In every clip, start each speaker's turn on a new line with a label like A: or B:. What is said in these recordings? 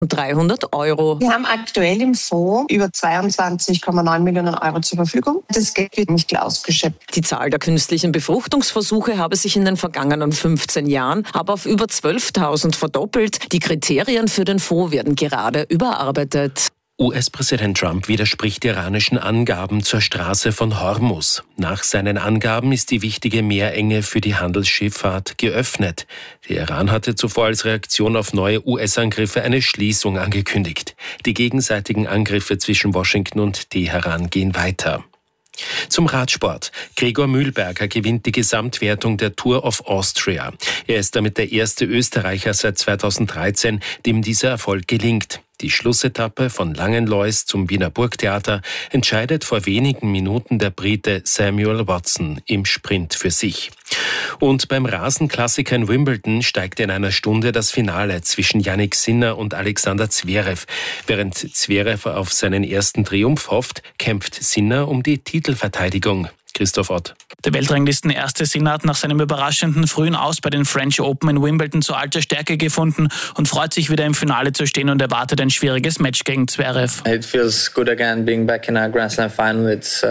A: 300 Euro.
B: Wir haben aktuell im Fonds über 22,9 Millionen Euro zur Verfügung. Das Geld wird nicht ausgeschöpft.
A: Die Zahl der künstlichen Befruchtungsversuche habe sich in den vergangenen 15 Jahren aber auf über 12.000 verdoppelt. Die Kriterien für den Fonds werden gerade überarbeitet.
C: US-Präsident Trump widerspricht iranischen Angaben zur Straße von Hormuz. Nach seinen Angaben ist die wichtige Meerenge für die Handelsschifffahrt geöffnet. Der Iran hatte zuvor als Reaktion auf neue US-Angriffe eine Schließung angekündigt. Die gegenseitigen Angriffe zwischen Washington und Teheran gehen weiter. Zum Radsport. Gregor Mühlberger gewinnt die Gesamtwertung der Tour of Austria. Er ist damit der erste Österreicher seit 2013, dem dieser Erfolg gelingt. Die Schlussetappe von Langenlois zum Wiener Burgtheater entscheidet vor wenigen Minuten der Brite Samuel Watson im Sprint für sich. Und beim Rasenklassiker in Wimbledon steigt in einer Stunde das Finale zwischen Jannik Sinner und Alexander Zverev. Während Zverev auf seinen ersten Triumph hofft, kämpft Sinner um die Titelverteidigung. Christoph Ott.
D: Der Weltranglistenerste Sinner hat nach seinem überraschenden frühen Aus bei den French Open in Wimbledon zu alter Stärke gefunden und freut sich wieder im Finale zu stehen und erwartet ein schwieriges Match gegen Zverev.
E: It feels good again being back in a Grand Slam final. It's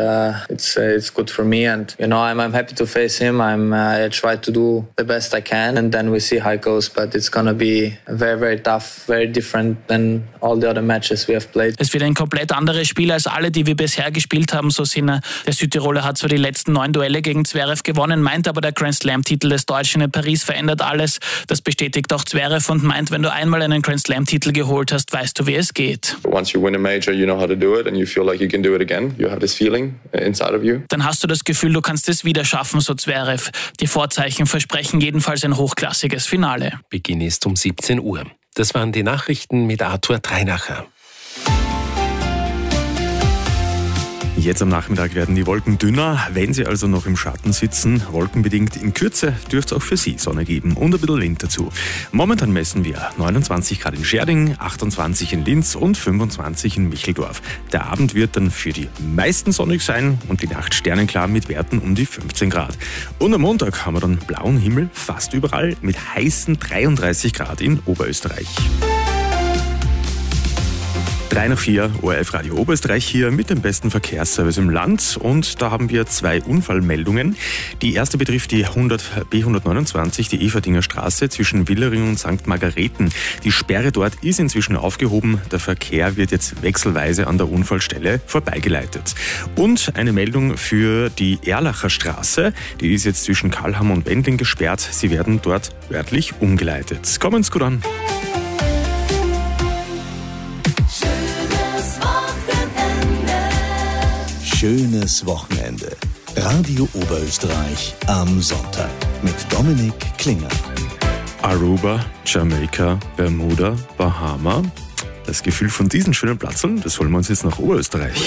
E: good for me and I'm happy to face him. I try to do the best I can and then we see how it goes, but it's gonna be very, very tough, very different than all the other matches we have played.
D: Es wird ein komplett anderes Spiel als alle, die wir bisher gespielt haben, so Sinner. Der Südtiroler hat zwar die letzten 9 Duelle gegen Zverev gewonnen, meint aber, der Grand Slam-Titel des Deutschen in Paris verändert alles. Das bestätigt auch Zverev und meint, wenn du einmal einen Grand Slam-Titel geholt hast, weißt du, wie es geht.
F: Once you win a major, you know how to do it and you feel like you can do it again. You have this feeling inside of you.
D: Dann hast du das Gefühl, du kannst es wieder schaffen, so Zverev. Die Vorzeichen versprechen jedenfalls ein hochklassiges Finale.
C: Beginn ist um 17 Uhr. Das waren die Nachrichten mit Arthur Dreinacher.
G: Jetzt am Nachmittag werden die Wolken dünner. Wenn Sie also noch im Schatten sitzen, wolkenbedingt in Kürze, dürfte es auch für Sie Sonne geben und ein bisschen Wind dazu. Momentan messen wir 29 Grad in Scherding, 28 in Linz und 25 in Micheldorf. Der Abend wird dann für die meisten sonnig sein und die Nacht sternenklar mit Werten um die 15 Grad. Und am Montag haben wir dann blauen Himmel fast überall mit heißen 33 Grad in Oberösterreich. 3 nach 4, ORF Radio Oberösterreich hier mit dem besten Verkehrsservice im Land. Und da haben wir 2 Unfallmeldungen. Die erste betrifft die B129, die Everdinger Straße zwischen Willering und St. Margareten. Die Sperre dort ist inzwischen aufgehoben. Der Verkehr wird jetzt wechselweise an der Unfallstelle vorbeigeleitet. Und eine Meldung für die Erlacher Straße. Die ist jetzt zwischen Kalham und Wendling gesperrt. Sie werden dort örtlich umgeleitet. Kommen's gut an.
H: Schönes Wochenende. Radio Oberösterreich am Sonntag mit Dominik Klinger.
G: Aruba, Jamaika, Bermuda, Bahama. Das Gefühl von diesen schönen Plätzen, das holen wir uns jetzt nach Oberösterreich.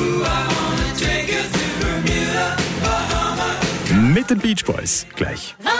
G: Mit den Beach Boys gleich.